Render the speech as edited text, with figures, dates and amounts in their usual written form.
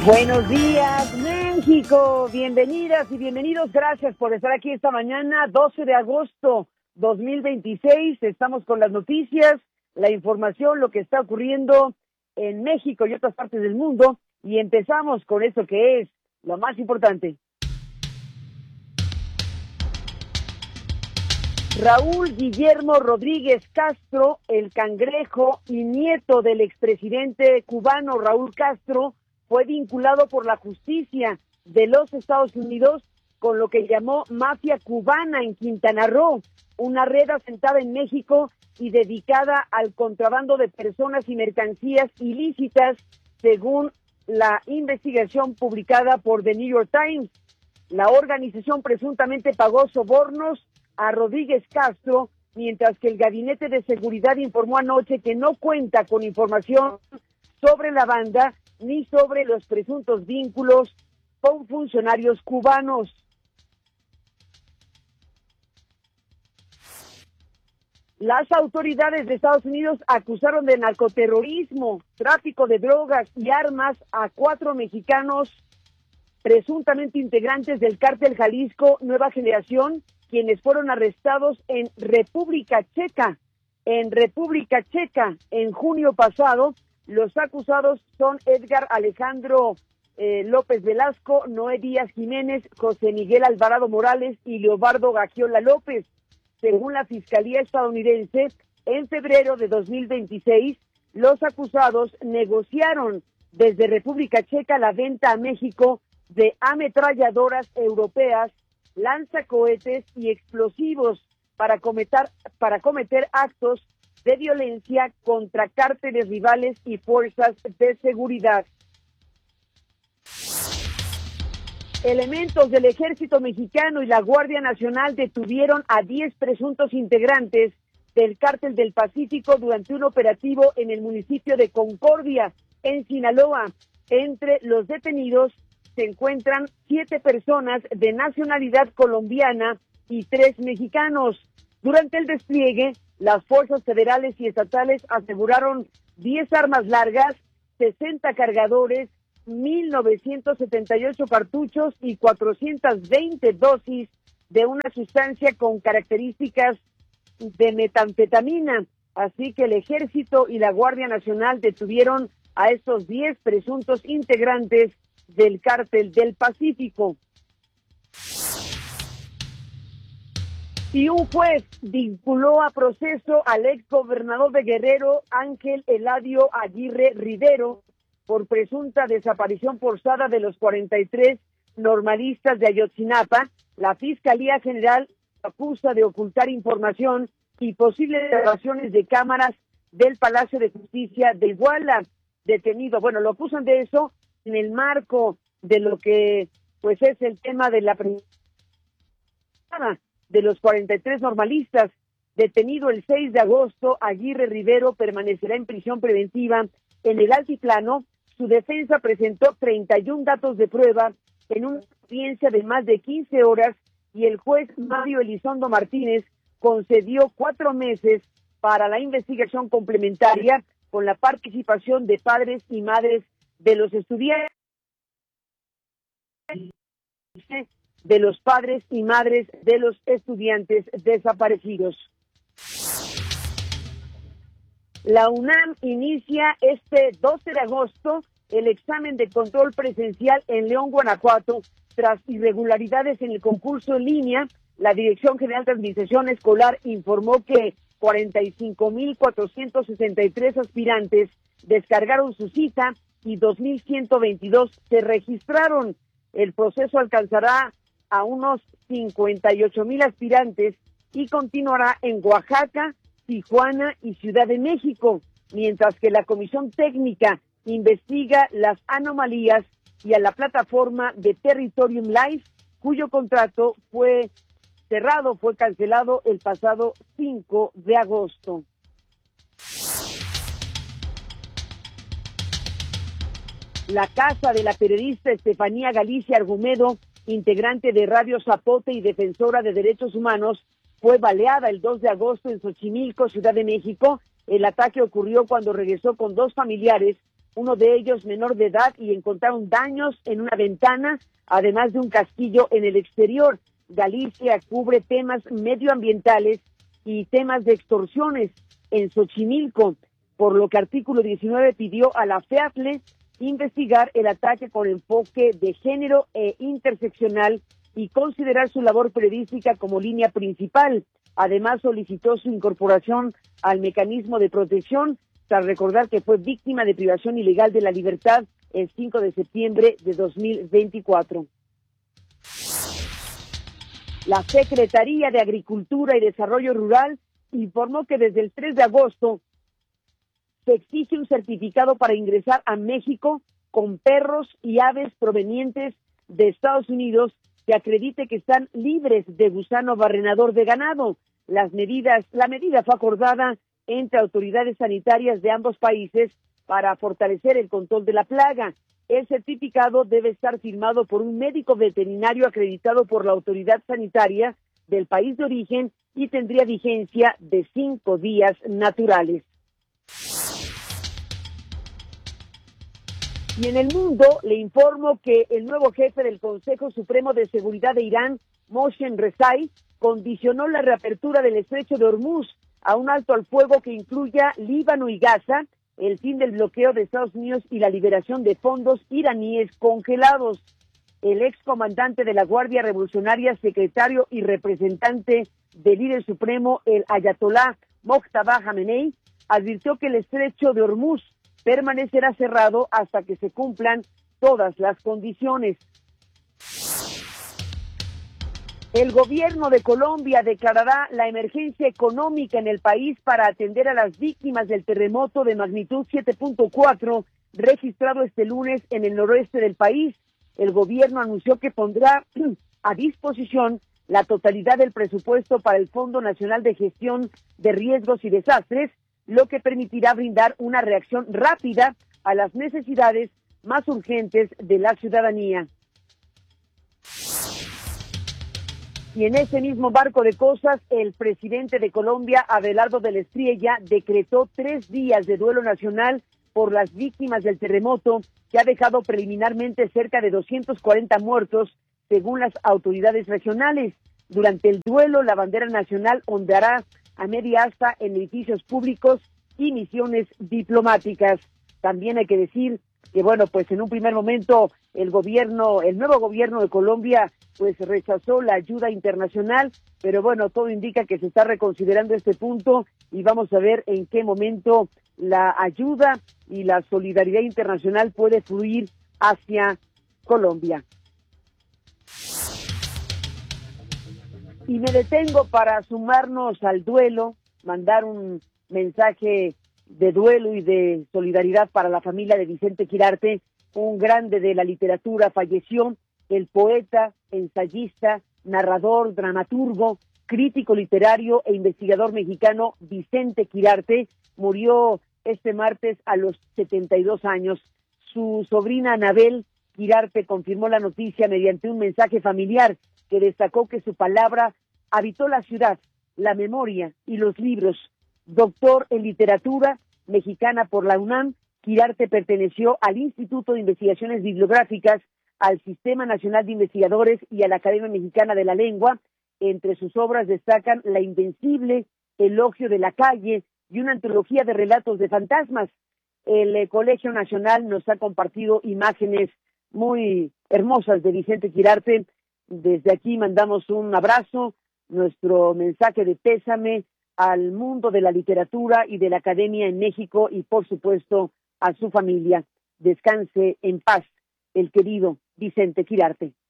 Buenos días, México. Bienvenidas y bienvenidos. Gracias por estar aquí esta mañana, 12 de agosto 2026. Estamos con las noticias, la información, lo que está ocurriendo en México y otras partes del mundo. Y empezamos con esto que es lo más importante. Raúl Guillermo Rodríguez Castro, el Cangrejo y nieto del expresidente cubano Raúl Castro, fue vinculado por la justicia de los Estados Unidos con lo que llamó mafia cubana en Quintana Roo, una red asentada en México y dedicada al contrabando de personas y mercancías ilícitas, según la investigación publicada por The New York Times. La organización presuntamente pagó sobornos a Rodríguez Castro, mientras que el Gabinete de Seguridad informó anoche que no cuenta con información sobre la banda ni sobre los presuntos vínculos con funcionarios cubanos. Las autoridades de Estados Unidos acusaron de narcoterrorismo, tráfico de drogas y armas a 4 mexicanos presuntamente integrantes del cártel Jalisco Nueva Generación, quienes fueron arrestados en República Checa. En junio pasado, los acusados son Edgar Alejandro López Velasco, Noé Díaz Jiménez, José Miguel Alvarado Morales y Leobardo Gagiola López. Según la Fiscalía estadounidense, en febrero de 2026, los acusados negociaron desde República Checa la venta a México de ametralladoras europeas, lanzacohetes y explosivos para cometer actos de violencia contra cárteles rivales y fuerzas de seguridad. Elementos del Ejército Mexicano y la Guardia Nacional detuvieron a 10 presuntos integrantes del Cártel del Pacífico durante un operativo en el municipio de Concordia, en Sinaloa. Entre los detenidos se encuentran 7 personas de nacionalidad colombiana y 3 mexicanos. Durante el despliegue, las fuerzas federales y estatales aseguraron 10 armas largas, 60 cargadores, 1,978 cartuchos y 420 dosis de una sustancia con características de metanfetamina. Así que el Ejército y la Guardia Nacional detuvieron a estos 10 presuntos integrantes del Cártel del Pacífico. Y un juez vinculó a proceso al exgobernador de Guerrero, Ángel Eladio Aguirre Rivero, por presunta desaparición forzada de los 43 normalistas de Ayotzinapa. La Fiscalía General acusa de ocultar información y posibles grabaciones de cámaras del Palacio de Justicia de Iguala. Detenido, lo acusan de eso en el marco de lo que pues es el tema de la de los 43 normalistas. Detenido el 6 de agosto, Aguirre Rivero permanecerá en prisión preventiva en el Altiplano. Su defensa presentó 31 datos de prueba en una audiencia de más de 15 horas y el juez Mario Elizondo Martínez concedió 4 meses para la investigación complementaria con la participación de padres y madres de los estudiantes, de los padres y madres de los estudiantes desaparecidos. La UNAM inicia este 12 de agosto el examen de control presencial en León, Guanajuato, tras irregularidades en el concurso en línea. La Dirección General de Administración Escolar informó que 45,463 aspirantes descargaron su cita y 2,122 se registraron. El proceso alcanzará a unos 58,000 aspirantes y continuará en Oaxaca, Tijuana y Ciudad de México, mientras que la Comisión Técnica investiga las anomalías y a la plataforma de Territorium Live, cuyo contrato fue cancelado el pasado 5 de agosto. La casa de la periodista Estefanía Galicia Argumedo, integrante de Radio Zapote y defensora de derechos humanos, fue baleada el 2 de agosto en Xochimilco, Ciudad de México. El ataque ocurrió cuando regresó con 2 familiares uno de ellos menor de edad, y encontraron daños en una ventana, además de un casquillo en el exterior. Galicia cubre temas medioambientales y temas de extorsiones en Xochimilco, por lo que Artículo 19 pidió a la FEATLE investigar el ataque con enfoque de género e interseccional y considerar su labor periodística como línea principal. Además, solicitó su incorporación al mecanismo de protección, tras recordar que fue víctima de privación ilegal de la libertad el 5 de septiembre de 2024. La Secretaría de Agricultura y Desarrollo Rural informó que desde el 3 de agosto se exige un certificado para ingresar a México con perros y aves provenientes de Estados Unidos que acredite que están libres de gusano barrenador de ganado. La medida fue acordada entre autoridades sanitarias de ambos países para fortalecer el control de la plaga. El certificado debe estar firmado por un médico veterinario acreditado por la autoridad sanitaria del país de origen y tendría vigencia de 5 días naturales. Y en el mundo le informo que el nuevo jefe del Consejo Supremo de Seguridad de Irán, Mohsen Rezai, condicionó la reapertura del estrecho de Hormuz a un alto al fuego que incluya Líbano y Gaza, el fin del bloqueo de Estados Unidos y la liberación de fondos iraníes congelados. El excomandante de la Guardia Revolucionaria, secretario y representante del líder supremo, el ayatolá Mojtaba Jamenei, advirtió que el estrecho de Hormuz permanecerá cerrado hasta que se cumplan todas las condiciones. El gobierno de Colombia declarará la emergencia económica en el país para atender a las víctimas del terremoto de magnitud 7.4 registrado este lunes en el noroeste del país. El gobierno anunció que pondrá a disposición la totalidad del presupuesto para el Fondo Nacional de Gestión de Riesgos y Desastres, lo que permitirá brindar una reacción rápida a las necesidades más urgentes de la ciudadanía. Y en ese mismo barco de cosas, el presidente de Colombia, Abelardo de la Espriella, decretó 3 días de duelo nacional por las víctimas del terremoto, que ha dejado preliminarmente cerca de 240 muertos, según las autoridades regionales. Durante el duelo, la bandera nacional ondeará a media asta en edificios públicos y misiones diplomáticas. También hay que decir que, pues en un primer momento el nuevo gobierno de Colombia, pues rechazó la ayuda internacional, pero todo indica que se está reconsiderando este punto y vamos a ver en qué momento la ayuda y la solidaridad internacional puede fluir hacia Colombia. Y me detengo para sumarnos al duelo, mandar un mensaje de duelo y de solidaridad para la familia de Vicente Quirarte, un grande de la literatura. Falleció el poeta, ensayista, narrador, dramaturgo, crítico literario e investigador mexicano Vicente Quirarte. Murió este martes a los 72 años. Su sobrina Anabel Quirarte confirmó la noticia mediante un mensaje familiar que destacó que su palabra habitó la ciudad, la memoria y los libros. Doctor en literatura mexicana por la UNAM, Quirarte perteneció al Instituto de Investigaciones Bibliográficas, al Sistema Nacional de Investigadores y a la Academia Mexicana de la Lengua. Entre sus obras destacan La Invencible, Elogio de la Calle y una antología de relatos de fantasmas. El Colegio Nacional nos ha compartido imágenes muy hermosas de Vicente Quirarte. Desde aquí mandamos un abrazo, nuestro mensaje de pésame al mundo de la literatura y de la academia en México y, por supuesto, a su familia. Descanse en paz el querido Vicente Quirarte.